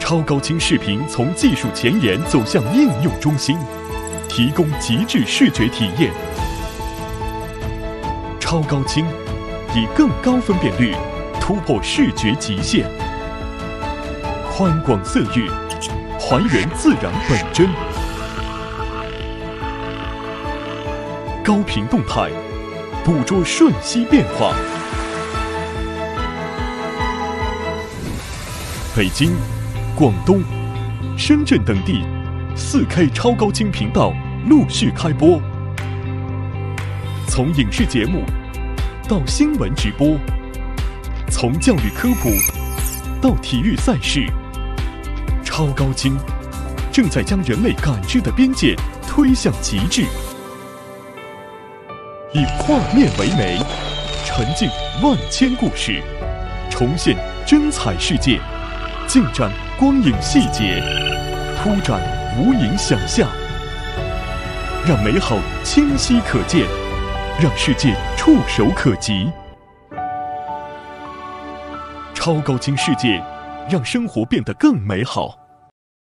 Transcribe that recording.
超高清视频从技术前沿走向应用中心，提供极致视觉体验。超高清以更高分辨率突破视觉极限，宽广色域还原自然本真，高频动态捕捉瞬息变化。北京、广东、深圳等地4K 超高清频道陆续开播，从影视节目到新闻直播，从教育科普到体育赛事，超高清正在将人类感知的边界推向极致。以画面为媒，沉浸万千故事，重现真彩世界，尽展光影细节，铺展无垠想象，让美好清晰可见，让世界触手可及。超高清世界，让生活变得更美好。